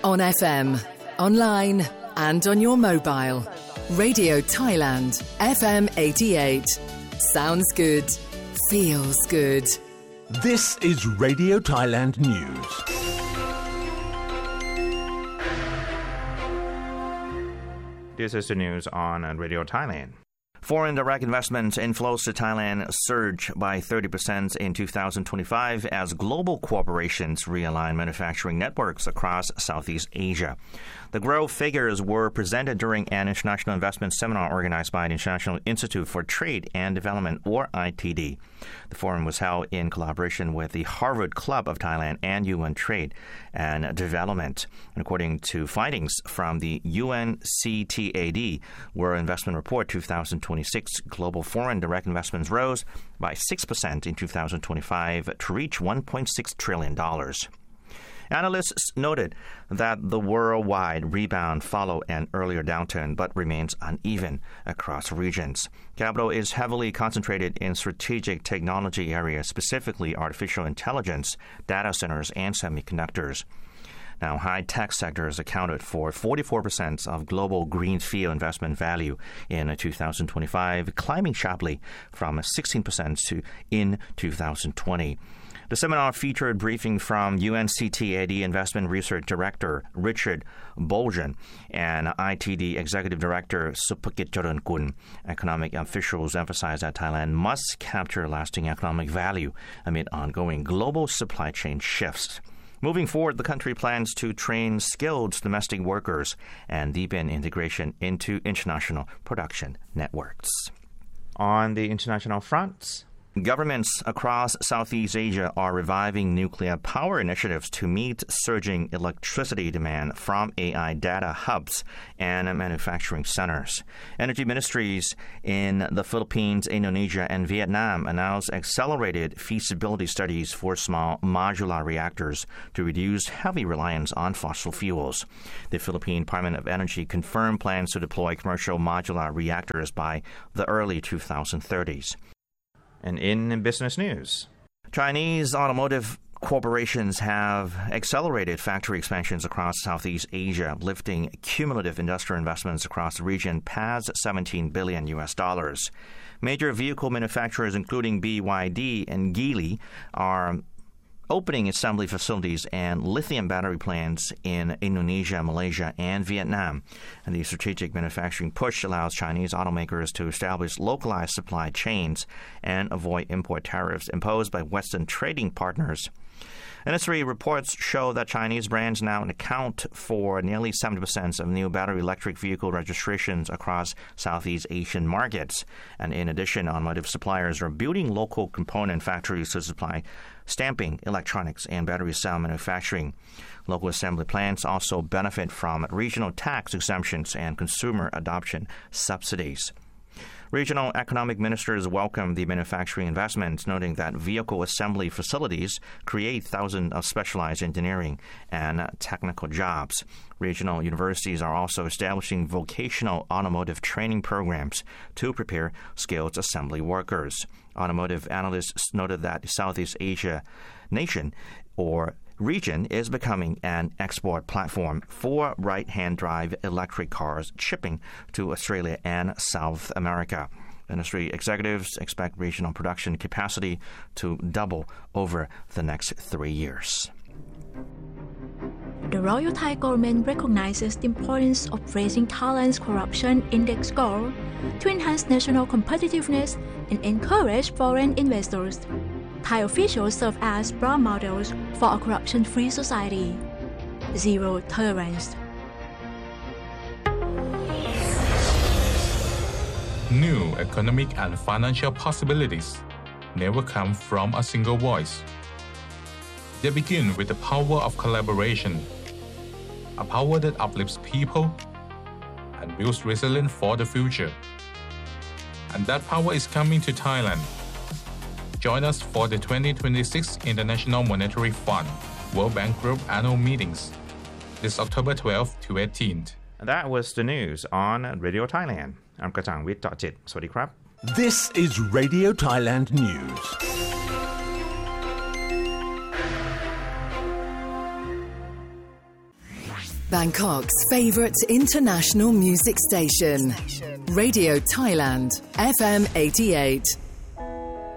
On FM, online and on your mobile. Radio Thailand, FM 88. Sounds good. Feels good. This is Radio Thailand News. This is the news on Radio Thailand. Foreign direct investment inflows to Thailand surged by 30% in 2025 as global corporations realign manufacturing networks across Southeast Asia. The growth figures were presented during an international investment seminar organized by the International Institute for Trade and Development, or ITD. The forum was held in collaboration with the Harvard Club of Thailand and UN Trade and Development. And according to findings from the UNCTAD, World Investment Report 2026, global foreign direct investments rose by 6% in 2025 to reach $1.6 trillion. Analysts noted that the worldwide rebound followed an earlier downturn but remains uneven across regions. Capital is heavily concentrated in strategic technology areas, specifically artificial intelligence, data centers, and semiconductors. Now, high-tech sectors accounted for 44% of global greenfield investment value in 2025, climbing sharply from 16% in 2020. The seminar featured briefing from UNCTAD Investment Research Director Richard Boljan and ITD Executive Director Supakit Charankun. Economic officials emphasized that Thailand must capture lasting economic value amid ongoing global supply chain shifts. Moving forward, the country plans to train skilled domestic workers and deepen integration into international production networks. On the international front, governments across Southeast Asia are reviving nuclear power initiatives to meet surging electricity demand from AI data hubs and manufacturing centers. Energy ministries in the Philippines, Indonesia, and Vietnam announced accelerated feasibility studies for small modular reactors to reduce heavy reliance on fossil fuels. The Philippine Department of Energy confirmed plans to deploy commercial modular reactors by the early 2030s. And in business news, Chinese automotive corporations have accelerated factory expansions across Southeast Asia, lifting cumulative industrial investments across the region past $17 billion. Major vehicle manufacturers, including BYD and Geely, are opening assembly facilities and lithium battery plants in Indonesia, Malaysia, and Vietnam. And the strategic manufacturing push allows Chinese automakers to establish localized supply chains and avoid import tariffs imposed by Western trading partners. Industry reports show that Chinese brands now account for nearly 70% of new battery electric vehicle registrations across Southeast Asian markets. And in addition, automotive suppliers are building local component factories to supply stamping, electronics, and battery cell manufacturing. Local assembly plants also benefit from regional tax exemptions and consumer adoption subsidies. Regional economic ministers welcome the manufacturing investments, noting that vehicle assembly facilities create thousands of specialized engineering and technical jobs. Regional universities are also establishing vocational automotive training programs to prepare skilled assembly workers. Automotive analysts noted that Southeast Asia nation or region is becoming an export platform for right-hand drive electric cars shipping to Australia and South America. Industry executives expect regional production capacity to double over the next 3 years. The Royal Thai government recognizes the importance of raising Thailand's corruption index score to enhance national competitiveness and encourage foreign investors. Thai officials serve as role models for a corruption-free society. Zero tolerance. New economic and financial possibilities never come from a single voice. They begin with the power of collaboration, a power that uplifts people and builds resilience for the future. And that power is coming to Thailand. Join us for the 2026 International Monetary Fund World Bank Group annual meetings this October 12th to 18th. That was the news on Radio Thailand. I'm Kachang with Jit. Sawasdee krab. This is Radio Thailand News. Bangkok's favourite international music station. Radio Thailand, FM 88.